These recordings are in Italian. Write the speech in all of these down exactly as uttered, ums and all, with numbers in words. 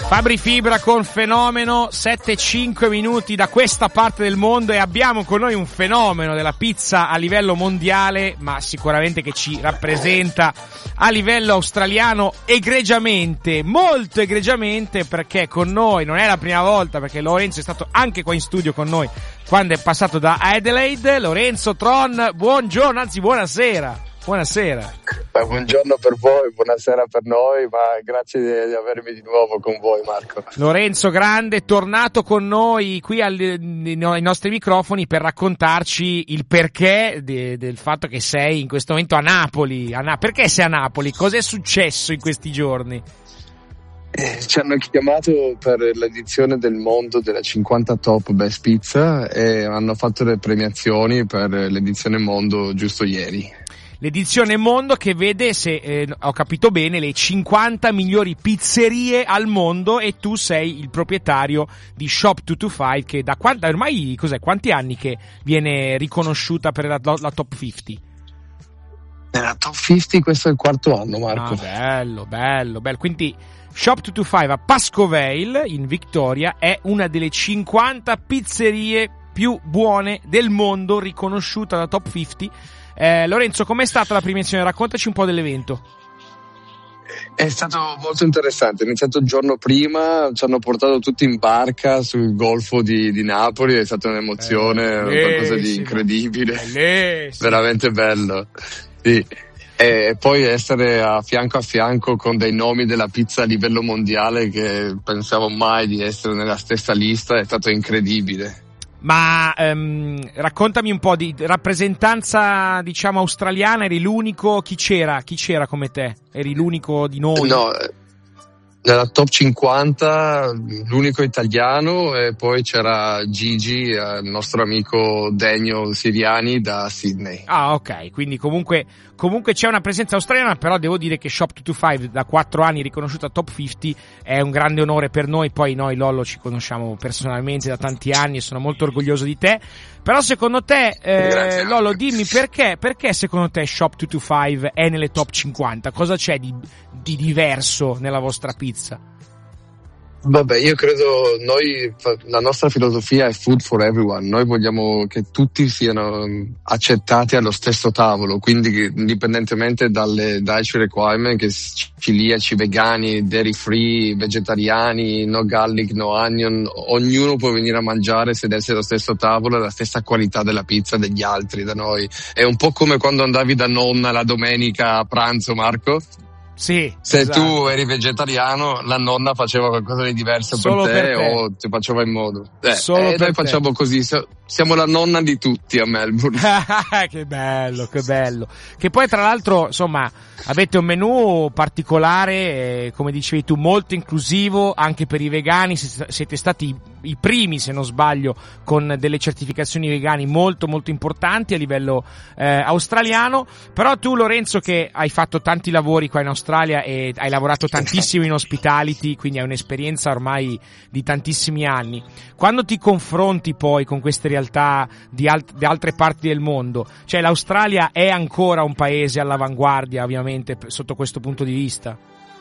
Fabri Fibra con Fenomeno, sette e cinque minuti da questa parte del mondo, e abbiamo con noi un fenomeno della pizza a livello mondiale, ma sicuramente che ci rappresenta a livello australiano egregiamente, molto egregiamente, perché con noi non è la prima volta, perché Lorenzo è stato anche qua in studio con noi quando è passato da Adelaide. Lorenzo Tron, buongiorno, anzi buonasera. Buonasera. Beh, buongiorno per voi, buonasera per noi, ma grazie di, di avermi di nuovo con voi, Marco. Lorenzo Grande, tornato con noi qui al, ai nostri microfoni per raccontarci il perché de, del fatto che sei in questo momento a Napoli. A Na- perché sei a Napoli? Cosa è successo in questi giorni? Eh, ci hanno chiamato per l'edizione del mondo della cinquanta Top Best Pizza e hanno fatto le premiazioni per l'edizione mondo giusto ieri. L'edizione mondo che vede, se eh, ho capito bene, le cinquanta migliori pizzerie al mondo, e tu sei il proprietario di Shop duecentoventicinque, che da quanta, ormai cos'è, quanti anni che viene riconosciuta per la, la top cinquanta? Nella top cinquanta questo è il quarto anno, Marco. Ah, bello, bello, bello. Quindi Shop duecentoventincinque a Pascoe in Victoria è una delle cinquanta pizzerie più buone del mondo, riconosciuta da top cinquanta. Eh, Lorenzo, com'è stata la premiazione? Raccontaci un po' dell'evento. È stato molto interessante, è iniziato il giorno prima, ci hanno portato tutti in barca sul golfo di, di Napoli, è stata un'emozione, eh, qualcosa di incredibile, bellissimo. Veramente bello. Sì. E poi essere a fianco a fianco con dei nomi della pizza a livello mondiale che pensavo mai di essere nella stessa lista è stato incredibile. Ma um, raccontami un po' di rappresentanza, diciamo, australiana. Eri l'unico? Chi c'era? Chi c'era come te? Eri l'unico di noi? No, nella top cinquanta l'unico italiano, e poi c'era Gigi, il nostro amico Daniel Siriani da Sydney. Ah, ok, quindi comunque comunque c'è una presenza australiana, però devo dire che Shop duecentoventincinque da quattro anni riconosciuta top cinquanta è un grande onore per noi. Poi noi, Lollo, ci conosciamo personalmente da tanti anni e sono molto orgoglioso di te. Però secondo te, eh, Lollo, dimmi perché, perché secondo te Shop duecentoventincinque è nelle top cinquanta? Cosa c'è di, di diverso nella vostra pizza? Vabbè, io credo, noi, la nostra filosofia è food for everyone. Noi vogliamo che tutti siano accettati allo stesso tavolo, quindi indipendentemente dalle dietary requirement, che celiaci, vegani, dairy free, vegetariani, no garlic, no onion, ognuno può venire a mangiare e sedersi allo stesso tavolo, la stessa qualità della pizza degli altri da noi. È un po' come quando andavi da nonna la domenica a pranzo, Marco. Sì, se esatto. Tu eri vegetariano, la nonna faceva qualcosa di diverso per te, per te o ti faceva in modo. Eh, Solo e per noi te. Facciamo così, siamo la nonna di tutti a Melbourne. Che bello, che bello. Che poi tra l'altro, insomma, avete un menù particolare, eh, come dicevi tu, molto inclusivo anche per i vegani. Siete stati i primi, se non sbaglio, con delle certificazioni vegani molto molto importanti a livello eh, australiano. Però tu, Lorenzo, che hai fatto tanti lavori qua in Australia e hai lavorato tantissimo in hospitality, quindi hai un'esperienza ormai di tantissimi anni, quando ti confronti poi con queste realtà di, alt- di altre parti del mondo, cioè l'Australia è ancora un paese all'avanguardia, ovviamente, sotto questo punto di vista?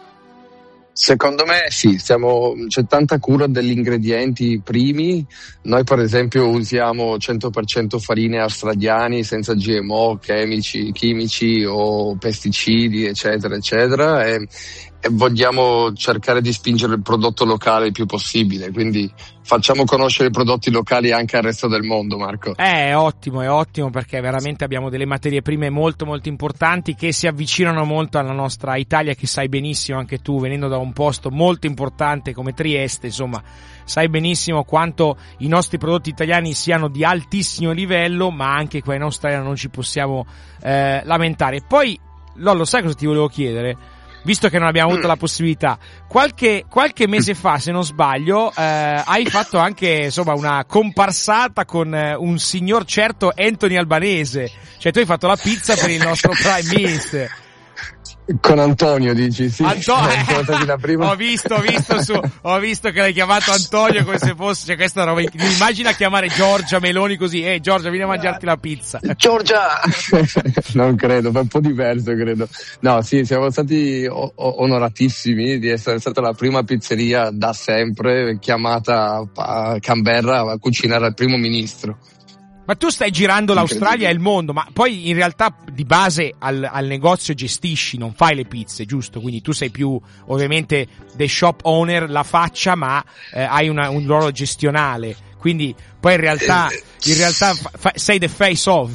Secondo me sì, siamo, c'è tanta cura degli ingredienti primi. Noi per esempio usiamo cento per cento farine australiane senza G M O, chimici, chimici o pesticidi, eccetera, eccetera, e, e vogliamo cercare di spingere il prodotto locale il più possibile, quindi facciamo conoscere i prodotti locali anche al resto del mondo, Marco. Eh, è ottimo, è ottimo, perché veramente abbiamo delle materie prime molto molto importanti che si avvicinano molto alla nostra Italia, che sai benissimo anche tu, venendo da un posto molto importante come Trieste, insomma, sai benissimo quanto i nostri prodotti italiani siano di altissimo livello, ma anche qua in Australia non ci possiamo eh, lamentare. Poi, Lollo, sai cosa ti volevo chiedere? Visto che non abbiamo avuto la possibilità, qualche, qualche mese fa, se non sbaglio, eh, hai fatto anche, insomma, una comparsata con eh, un signor certo Anthony Albanese. Cioè tu hai fatto la pizza per il nostro Prime Minister. Con Antonio dici, sì. Antonio, eh, prima. ho visto, ho visto su, ho visto che l'hai chiamato Antonio come se fosse, cioè questa roba, immagina chiamare Giorgia Meloni così, eh Giorgia vieni a mangiarti la pizza. Giorgia! Non credo, è un po' diverso credo. No, sì, siamo stati o- onoratissimi di essere stata la prima pizzeria da sempre chiamata a Canberra a cucinare al primo ministro. Ma tu stai girando l'Australia e il mondo, ma poi in realtà di base al, al negozio gestisci, non fai le pizze, giusto? Quindi tu sei più ovviamente the shop owner, la faccia, ma eh, hai una, un ruolo gestionale. Quindi poi in realtà, in realtà fa, sei the face of.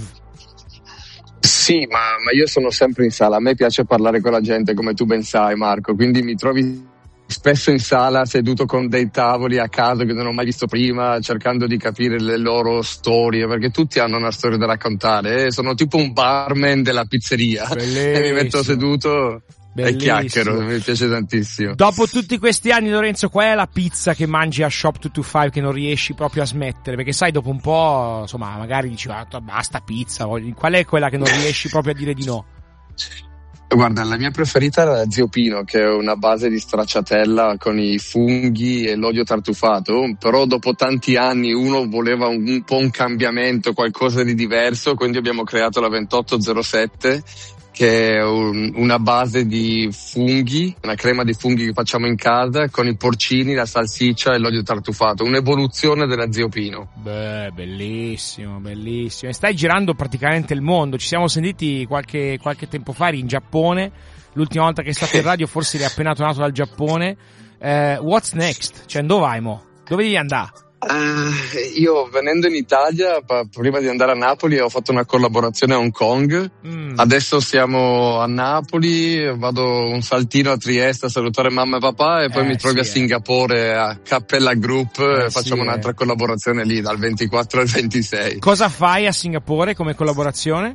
Sì, ma, ma io sono sempre in sala, a me piace parlare con la gente come tu ben sai Marco, quindi mi trovi spesso in sala seduto con dei tavoli a caso che non ho mai visto prima, cercando di capire le loro storie, perché tutti hanno una storia da raccontare, eh? Sono tipo un barman della pizzeria. Bellissimo. E mi metto seduto e chiacchiero, mi piace tantissimo. Dopo tutti questi anni, Lorenzo, qual è la pizza che mangi a Shop duecentoventicinque che non riesci proprio a smettere? Perché sai, dopo un po', insomma, magari dici ah, basta pizza, qual è quella che non riesci proprio a dire di no? Guarda, la mia preferita era la Zio Pino, che è una base di stracciatella con i funghi e l'olio tartufato, però dopo tanti anni uno voleva un, un po' un cambiamento, qualcosa di diverso, quindi abbiamo creato la ventotto zero sette, che è un, una base di funghi, una crema di funghi che facciamo in casa con i porcini, la salsiccia e l'olio tartufato, un'evoluzione della Zio Pino. Beh, bellissimo, bellissimo. E stai girando praticamente il mondo, ci siamo sentiti qualche, qualche tempo fa, eri in Giappone, l'ultima volta che è stato in radio forse eri appena tornato dal Giappone. Uh, what's next? Cioè, dove vai mo? Dove devi andare? Uh, io venendo in Italia, pa- prima di andare a Napoli ho fatto una collaborazione a Hong Kong, mm. Adesso siamo a Napoli, vado un saltino a Trieste a salutare mamma e papà e poi eh, mi trovi sì, a Singapore a Capella Group eh, e facciamo sì, un'altra eh. collaborazione lì dal ventiquattro al ventisei. Cosa fai a Singapore come collaborazione?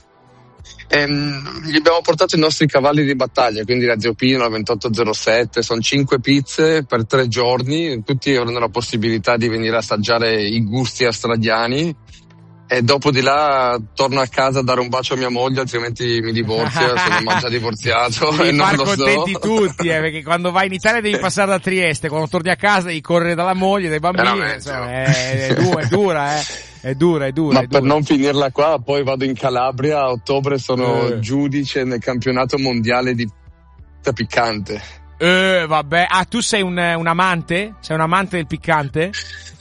Ehm, gli abbiamo portato i nostri cavalli di battaglia, quindi la Zio Pino, la ventotto zero sette, sono cinque pizze per tre giorni, tutti avranno la possibilità di venire a assaggiare i gusti australiani e dopo di là torno a casa a dare un bacio a mia moglie, altrimenti mi divorzia, sono mai già divorziato e non lo so. Contenti tutti, eh, perché quando vai in Italia devi passare da Trieste, quando torni a casa devi correre dalla moglie, dai bambini, insomma, è, è, dura, è dura, eh. È dura, è dura. Ma è per dura. non finirla qua, poi vado in Calabria, a ottobre sono eh. giudice nel campionato mondiale di pizza piccante. Eh, vabbè. Ah, tu sei un, un amante? Sei un amante del piccante?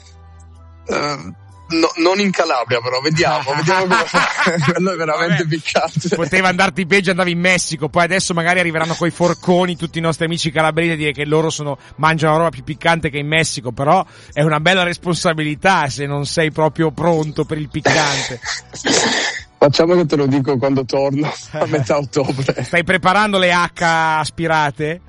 Uh, no, non in Calabria, però vediamo, vediamo come fa. Quello è veramente vabbè. Piccante. Poteva andarti peggio, andavi in Messico, poi adesso magari arriveranno coi forconi tutti i nostri amici calabresi a dire che loro sono, mangiano la roba più piccante che in Messico, però è una bella responsabilità se non sei proprio pronto per il piccante. Facciamo che te lo dico quando torno, a metà ottobre. Stai preparando le H aspirate?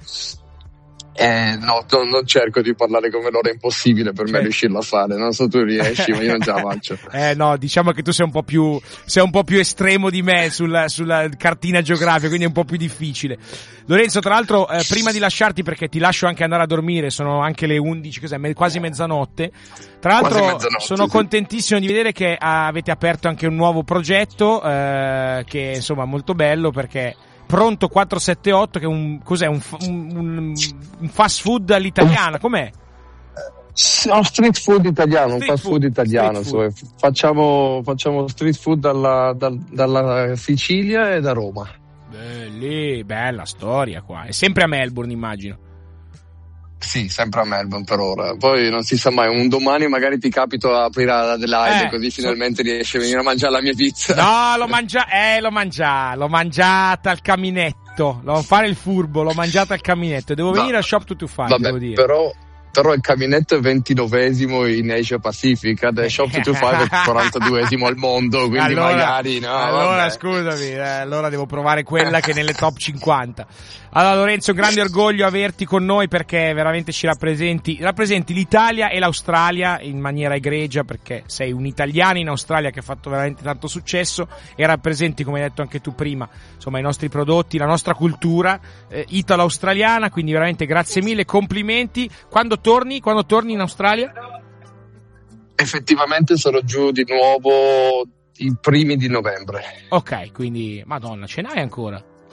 Eh, no, no, non cerco di parlare come loro, è impossibile per me riuscirlo a fare, non so tu riesci, ma io non ce la faccio. Eh no, diciamo che tu sei un po' più, sei un po' più estremo di me sulla, sulla cartina geografica, quindi è un po' più difficile. Lorenzo, tra l'altro, eh, prima di lasciarti, perché ti lascio anche andare a dormire, sono anche le undici, cos'è, quasi mezzanotte. Tra l'altro sono contentissimo di vedere che avete aperto anche un nuovo progetto, eh, che è insomma molto bello, perché Pronto quattro sette otto, che è un, cos'è, un, un, un fast food all'italiana, com'è? No, street food italiano, street un fast food, food italiano, food. So, facciamo, facciamo street food dalla, dal, dalla Sicilia e da Roma. Belli, bella storia qua, è sempre a Melbourne immagino. Sì, sempre a Melbourne per ora. Poi non si sa mai, un domani magari ti capito a aprire la Adelaide, eh, così finalmente so... riesci a venire a mangiare la mia pizza. No, l'ho mangiata, eh, l'ho mangiata, l'ho mangiata al caminetto. Non fare il furbo, l'ho mangiata al caminetto. Devo no. venire al Shop duecentoventicinque, Vabbè, devo dire. Però, però il caminetto è ventinovesimo in Asia Pacific, adesso Shop duecentoventicinque è quarantaduesimo al mondo, quindi allora, magari no. Allora vabbè. scusami, eh, allora devo provare quella che è nelle top cinquanta. Allora Lorenzo, un grande orgoglio averti con noi, perché veramente ci rappresenti, rappresenti l'Italia e l'Australia in maniera egregia, perché sei un italiano in Australia che ha fatto veramente tanto successo e rappresenti, come hai detto anche tu prima, insomma i nostri prodotti, la nostra cultura eh, italo-australiana, quindi veramente grazie mille, complimenti. Quando torni? Quando torni in Australia? Effettivamente sono giù di nuovo i primi di novembre. Ok, quindi Madonna, ce n'hai ancora?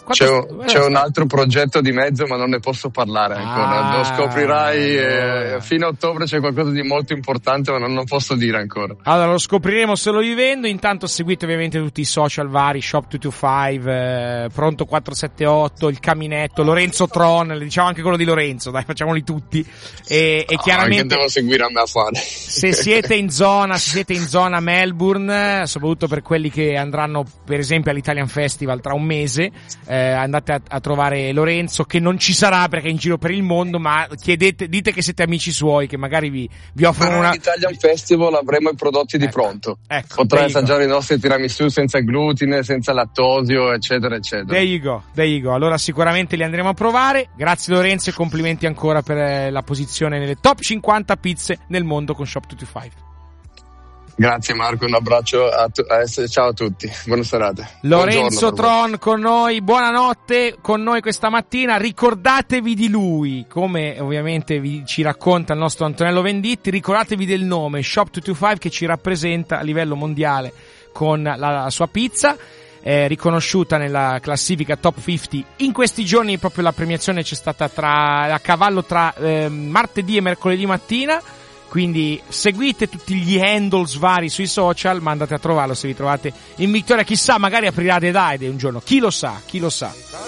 C'è, un, c'è un altro progetto di mezzo, ma non ne posso parlare ancora. Ah, lo scoprirai eh, fino a ottobre. C'è qualcosa di molto importante, ma non, non posso dire ancora. Allora lo scopriremo solo vivendo. Intanto seguite ovviamente tutti i social vari, Shop duecentoventicinque, eh, Pronto quattrocentosettantotto, il Caminetto, Lorenzo Tron, diciamo anche quello di Lorenzo, dai, facciamoli tutti. E, e chiaramente ah, che devo seguire a me a fare. Se siete in zona, se siete in zona Melbourne, soprattutto per quelli che andranno per esempio all'Italian Festival tra un mese, eh, andate a, a trovare Lorenzo, che non ci sarà perché è in giro per il mondo, ma chiedete, dite che siete amici suoi, che magari vi, vi offrono una... All'Italian Festival avremo i prodotti di ecco, Pronto. Ecco, potrai assaggiare i nostri tiramisù senza glutine, senza lattosio, eccetera, eccetera. There you go, there you go. Allora sicuramente li andremo a provare. Grazie Lorenzo e complimenti ancora per la posizione nelle top cinquanta pizze nel mondo con Shop duecentoventicinque. Grazie Marco, un abbraccio a tu- eh, ciao a tutti, buona serata. Lorenzo Tron con noi, buonanotte con noi questa mattina. Ricordatevi di lui, come ovviamente vi, ci racconta il nostro Antonello Venditti, ricordatevi del nome Shop duecentoventicinque che ci rappresenta a livello mondiale con la, la sua pizza, eh, riconosciuta nella classifica top cinquanta. In questi giorni proprio la premiazione c'è stata tra, a cavallo tra eh, martedì e mercoledì mattina. Quindi seguite tutti gli handles vari sui social, ma andate a trovarlo se vi trovate in Vittoria. Chissà, magari aprirà The Daide un giorno. Chi lo sa, chi lo sa.